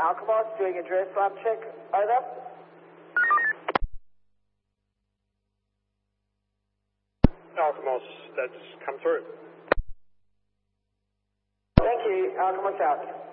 Alkimos doing a dress lab check. Over. Alkimos, that's come through. Thank you. Alkimos out.